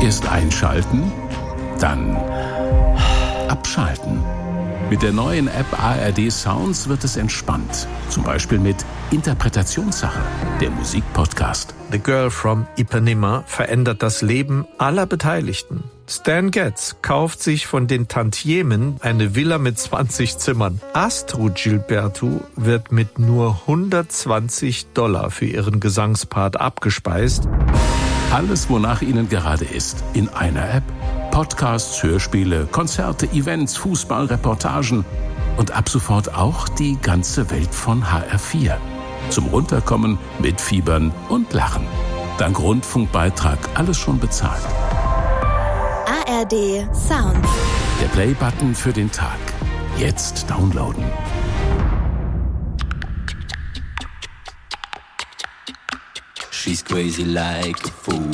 Erst einschalten, dann abschalten. Mit der neuen App ARD Sounds wird es entspannt. Zum Beispiel mit Interpretationssache, der Musikpodcast. The Girl from Ipanema verändert das Leben aller Beteiligten. Stan Getz kauft sich von den Tantiemen eine Villa mit 20 Zimmern. Astrud Gilberto wird mit nur $120 für ihren Gesangspart abgespeist. Alles, wonach Ihnen gerade ist, in einer App. Podcasts, Hörspiele, Konzerte, Events, Fußball, Reportagen und ab sofort auch die ganze Welt von HR4. Zum Runterkommen, Mitfiebern und Lachen. Dank Rundfunkbeitrag alles schon bezahlt. ARD Sounds. Der Play-Button für den Tag. Jetzt downloaden. She's crazy like a fool.